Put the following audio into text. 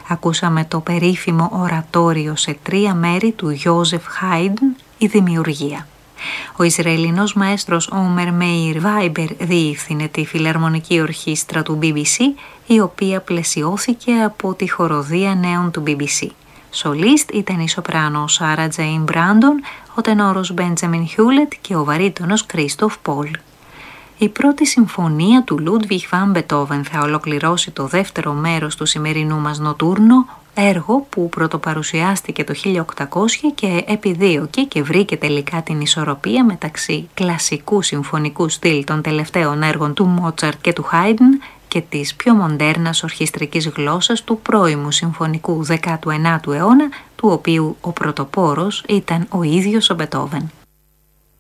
Ακούσαμε το περίφημο ορατόριο σε 3 μέρη του Γιόζεφ Χάιντν, η Δημιουργία. Ο Ισραηλινός μαέστρος Όμερ Μέιρ Βάιμπερ διεύθυνε τη φιλαρμονική ορχήστρα του BBC, η οποία πλαισιώθηκε από τη χοροδία νέων του BBC. Σολίστ ήταν η σοπράνο Σάρα Τζέιν Μπράντον, ο τενόρος Μπέντζαμιν Χιούλετ και ο βαρύτονος Κρίστοφ Πολ. Η πρώτη συμφωνία του Λούντβιχ Βαν Μπετόβεν θα ολοκληρώσει το δεύτερο μέρος του σημερινού μας νοτούρνο, έργο που πρωτοπαρουσιάστηκε το 1800 και επιδίωκε και βρήκε τελικά την ισορροπία μεταξύ κλασικού συμφωνικού στυλ των τελευταίων έργων του Μότσαρτ και του Χάιντν και της πιο μοντέρνας ορχιστρικής γλώσσας του πρώιμου συμφωνικού 19ου αιώνα, του οποίου ο πρωτοπόρος ήταν ο ίδιος ο Μπετόβεν.